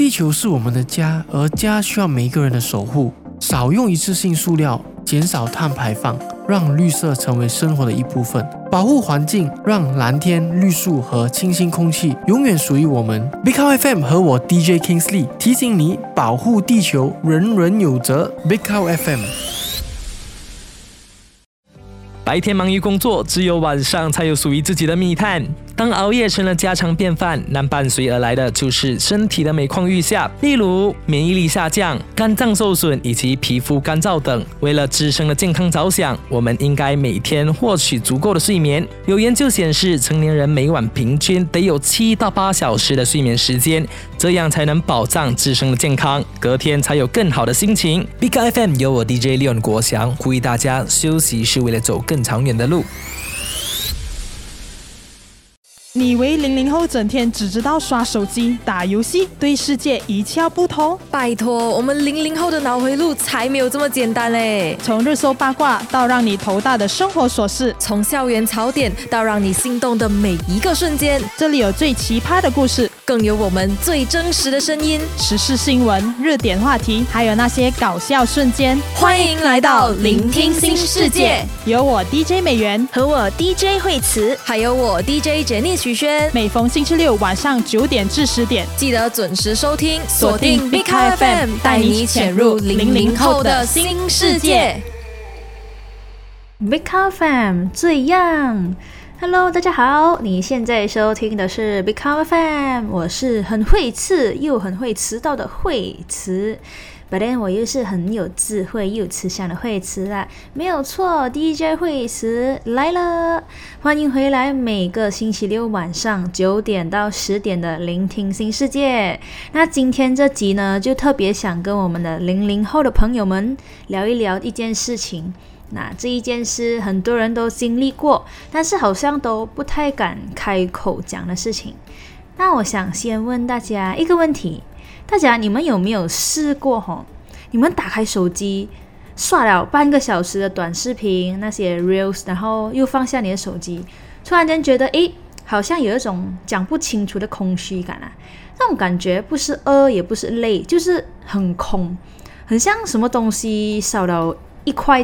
地球是我们的家，而家需要每一个人的守护。少用一次性塑料，减少碳排放，让绿色成为生活的一部分。保护环境，让蓝天、绿树和清新空气永远属于我们。Big Cow FM 和我 DJ Kingsley 提醒你，保护地球，人人有责。Big Cow FM。 白天忙于工作，只有晚上才有属于自己的密探。当熬夜成了家常便饭，那伴随而来的就是身体的每况愈下，例如免疫力下降、肝脏受损以及皮肤干燥等。为了自身的健康着想，我们应该每天获取足够的睡眠。有研究显示，成年人每晚平均得有7到8小时的睡眠时间，这样才能保障自身的健康，隔天才有更好的心情。Big FM 由我 DJ Leon 国祥呼吁大家，休息是为了走更长远的路。 你以为00后整天只知道刷手机、打游戏，对世界一窍不通？ 拜托，我们00后的脑回路才没有这么简单嘞！ 从热搜八卦到让你头大的生活琐事， 从校园槽点到让你心动的每一个瞬间， 这里有最奇葩的故事， 更有我们最真实的声音， 时事新闻、热点话题，还有那些搞笑瞬间。 欢迎来到聆听新世界， 有我 DJ 美元和我 DJ 惠慈，还有我 DJ Jenny徐轩。 每逢星期六晚上9点至10点， 记得准时收听，锁定 Big Cow FM， 带你潜入00后的新世界。 Big Cow FM 最样。Hello， 大家好，你现在收听的是 Big Cow FM， 我是很会吃又很会迟到的惠慈。But then 我又是很有智慧又慈祥的惠慈啦，没有错 ，DJ 惠慈来了，欢迎回来！每个星期六晚上9点到10点的聆听新世界。那今天这集呢，就特别想跟我们的00后的朋友们聊一聊一件事情。那这一件事很多人都经历过，但是好像都不太敢开口讲的事情。那我想先问大家一个问题。大家你们有没有试过你们打开手机刷了半个小时的短视频那些 reels， 然后又放下你的手机，突然间觉得好像有一种讲不清楚的空虚感啊。那种感觉不是饿也不是累，就是很空，很像什么东西少了一块